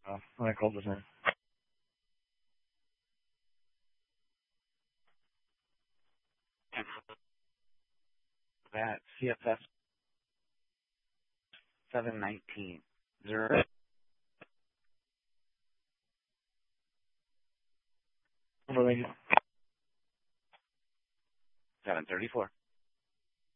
When I called this in. That CFS 719. Zero. 734.